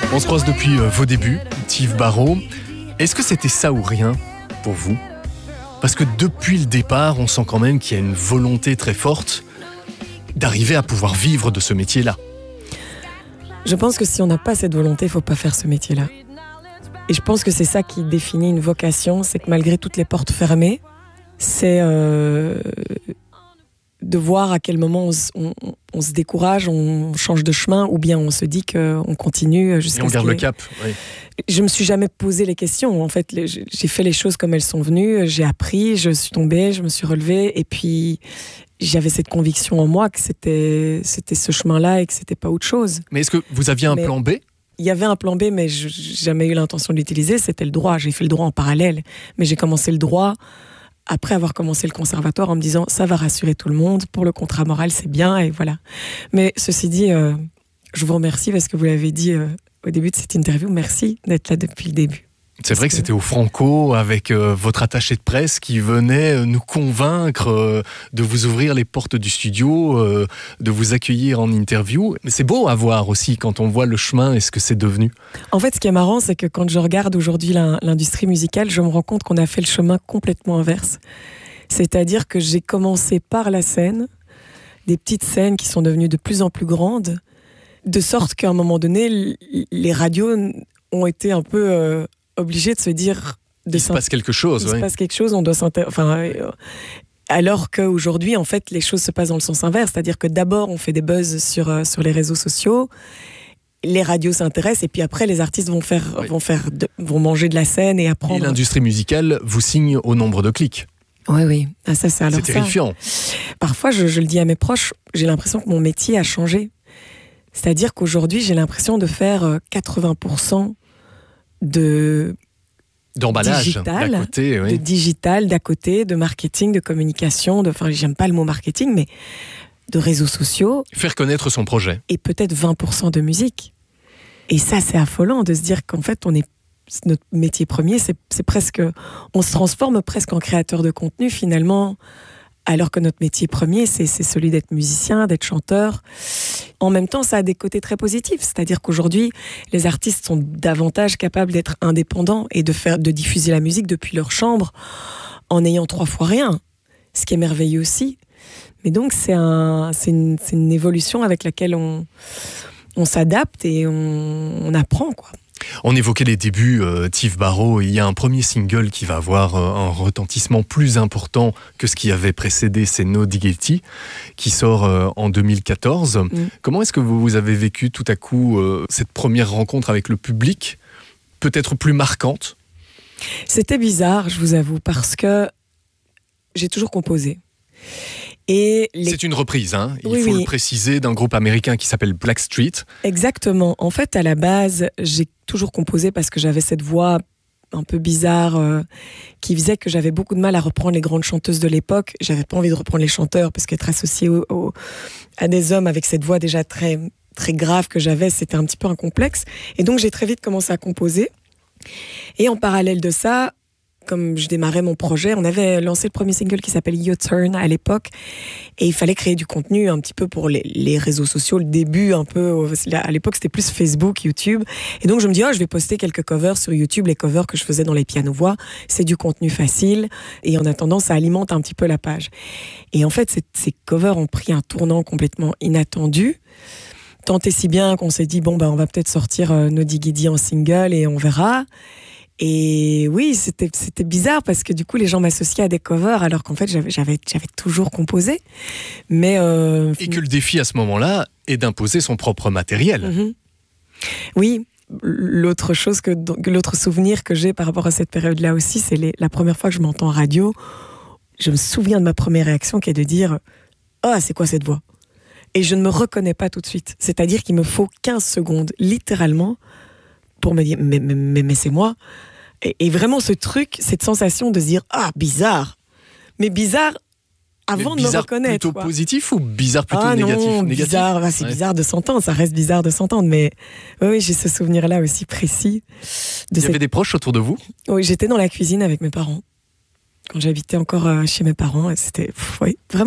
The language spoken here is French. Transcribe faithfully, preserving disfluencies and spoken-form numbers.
On se croise depuis euh, vos débuts, Tiff Barrow. Est-ce que c'était ça ou rien pour vous ? Parce que depuis le départ, on sent quand même qu'il y a une volonté très forte d'arriver à pouvoir vivre de ce métier-là. Je pense que si on n'a pas cette volonté, il ne faut pas faire ce métier-là. Et je pense que c'est ça qui définit une vocation, c'est que malgré toutes les portes fermées, c'est euh, de voir à quel moment on, on, on se décourage, on change de chemin, ou bien on se dit qu'on continue jusqu'à Et on ce garde que... le cap. Oui. Je me suis jamais posé les questions. En fait, j'ai fait les choses comme elles sont venues, j'ai appris, je suis tombée, je me suis relevée, et puis j'avais cette conviction en moi que c'était, c'était ce chemin-là et que c'était pas autre chose. Mais est-ce que vous aviez un Mais... plan B ? Il y avait un plan B, mais je n'ai jamais eu l'intention de l'utiliser, c'était le droit. J'ai fait le droit en parallèle, mais j'ai commencé le droit après avoir commencé le conservatoire en me disant ça va rassurer tout le monde, pour le contrat moral c'est bien, et voilà. Mais ceci dit, euh, je vous remercie parce que vous l'avez dit euh, au début de cette interview, merci d'être là depuis le début. C'est vrai que c'était au Franco, avec euh, votre attaché de presse qui venait nous convaincre euh, de vous ouvrir les portes du studio, euh, de vous accueillir en interview. Mais c'est beau à voir aussi quand on voit le chemin et ce que c'est devenu. En fait, ce qui est marrant, c'est que quand je regarde aujourd'hui l'industrie musicale, je me rends compte qu'on a fait le chemin complètement inverse. C'est-à-dire que j'ai commencé par la scène, des petites scènes qui sont devenues de plus en plus grandes, de sorte qu'à un moment donné, les radios ont été un peu... Euh, obligé de se dire... De il se passe quelque chose, Il oui. se passe quelque chose, on doit s'intéresser... Enfin, euh, alors qu'aujourd'hui, en fait, les choses se passent dans le sens inverse. C'est-à-dire que d'abord, on fait des buzz sur, euh, sur les réseaux sociaux, les radios s'intéressent, et puis après, les artistes vont, faire, oui. vont, faire de, vont manger de la scène et apprendre... Et l'industrie musicale vous signe au nombre de clics. Oui, oui. Ah, ça, c'est alors c'est terrifiant. Ça. Parfois, je, je le dis à mes proches, j'ai l'impression que mon métier a changé. C'est-à-dire qu'aujourd'hui, j'ai l'impression de faire quatre-vingts pour cent de d'emballage digital, d'à côté, oui. de digital d'à côté, de marketing, de communication, de, enfin j'aime pas le mot marketing, mais de réseaux sociaux. Faire connaître son projet. Et peut-être vingt pour cent de musique. Et ça, c'est affolant de se dire qu'en fait, on est, notre métier premier, c'est, c'est presque, on se transforme presque en créateur de contenu finalement, alors que notre métier premier, c'est, c'est celui d'être musicien, d'être chanteur. En même temps, ça a des côtés très positifs. C'est-à-dire qu'aujourd'hui, les artistes sont davantage capables d'être indépendants et de, faire, de diffuser la musique depuis leur chambre en ayant trois fois rien. Ce qui est merveilleux aussi. Mais donc, c'est, un, c'est, une, c'est une évolution avec laquelle on, on s'adapte et on, on apprend, quoi. On évoquait les débuts, euh, Tiff Barrow. Il y a un premier single qui va avoir euh, un retentissement plus important que ce qui avait précédé, c'est No Diggity, qui sort euh, en deux mille quatorze. Mm. Comment est-ce que vous, vous avez vécu tout à coup euh, cette première rencontre avec le public, peut-être plus marquante ? C'était bizarre, je vous avoue, parce que j'ai toujours composé. Et les... C'est une reprise, hein, il oui, faut oui. le préciser, d'un groupe américain qui s'appelle Blackstreet. Exactement. En fait, à la base, j'ai toujours composé parce que j'avais cette voix un peu bizarre euh, qui faisait que j'avais beaucoup de mal à reprendre les grandes chanteuses de l'époque. J'avais pas envie de reprendre les chanteurs parce qu'être associé au, au, à des hommes avec cette voix déjà très, très grave que j'avais, c'était un petit peu un complexe. Et donc, j'ai très vite commencé à composer. Et en parallèle de ça, comme je démarrais mon projet, on avait lancé le premier single qui s'appelle Your Turn à l'époque, et il fallait créer du contenu un petit peu pour les, les réseaux sociaux, le début un peu, à l'époque c'était plus Facebook, YouTube, et donc je me dis, oh, je vais poster quelques covers sur YouTube, les covers que je faisais dans les pianos-voix, c'est du contenu facile, et en attendant ça alimente un petit peu la page. Et en fait, ces, ces covers ont pris un tournant complètement inattendu, tant et si bien qu'on s'est dit, bon, ben, on va peut-être sortir euh, No Diggity en single et on verra. Et oui, c'était, c'était bizarre parce que du coup, les gens m'associaient à des covers alors qu'en fait, j'avais, j'avais, j'avais toujours composé. Mais euh, Et que le défi à ce moment-là est d'imposer son propre matériel. Mm-hmm. Oui, l'autre chose que, l'autre souvenir que j'ai par rapport à cette période-là aussi, c'est les, la première fois que je m'entends en radio, je me souviens de ma première réaction qui est de dire « Ah, c'est quoi cette voix ?» Et je ne me reconnais pas tout de suite. C'est-à-dire qu'il me faut quinze secondes, littéralement, pour me dire « Mais, mais, mais c'est moi ?» et, et vraiment ce truc, cette sensation de se dire « Ah, bizarre !» Mais bizarre avant mais bizarre de me reconnaître. Plutôt quoi. Positif ou bizarre plutôt ah négatif, non, négatif bizarre, bah, c'est ouais. bizarre de s'entendre, ça reste bizarre de s'entendre, mais oui, oui j'ai ce souvenir-là aussi précis. De Il y cette... avait des proches autour de vous ? Oui, j'étais dans la cuisine avec mes parents, quand j'habitais encore chez mes parents, et c'était, pff, oui, vraiment